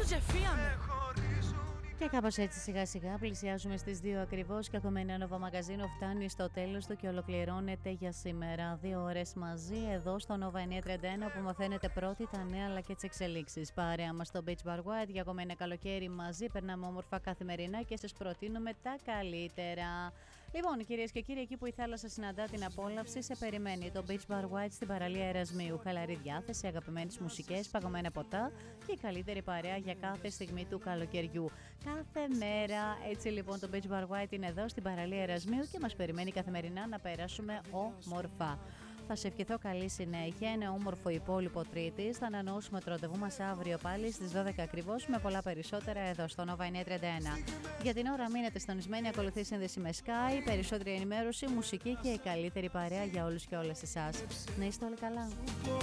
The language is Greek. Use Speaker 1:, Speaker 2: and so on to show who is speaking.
Speaker 1: Και κάπως έτσι σιγά σιγά πλησιάζουμε στις 2 ακριβώς και ακόμα ένα Nova Magazine φτάνει στο τέλος του και ολοκληρώνεται για σήμερα. 2 ώρες μαζί εδώ στο Nova 931 που μαθαίνετε πρώτη τα νέα αλλά και τις εξελίξεις. Παρέα μας στο Beach Bar White για ακόμα ένα καλοκαίρι μαζί, περνάμε όμορφα καθημερινά και σας προτείνουμε τα καλύτερα. Λοιπόν, κυρίες και κύριοι, εκεί που η θάλασσα συναντά την απόλαυση, σε περιμένει το Beach Bar White στην παραλία Ερασμίου. Χαλαρή διάθεση, αγαπημένες μουσικές, παγωμένα ποτά και η καλύτερη παρέα για κάθε στιγμή του καλοκαιριού. Κάθε μέρα, έτσι λοιπόν, το Beach Bar White είναι εδώ στην παραλία Ερασμίου και μας περιμένει καθημερινά να περάσουμε όμορφα. Θα σε ευχηθώ καλή συνέχεια, ένα όμορφο υπόλοιπο Τρίτης. Θα ανανεώσουμε το ραντεβού μας αύριο πάλι στις 12 ακριβώς με πολλά περισσότερα εδώ στο Nova 931. Για την ώρα μείνετε συντονισμένοι, ακολουθεί σύνδεση με Sky, περισσότερη ενημέρωση, μουσική και η καλύτερη παρέα για όλους και όλες εσάς. Να είστε όλοι καλά.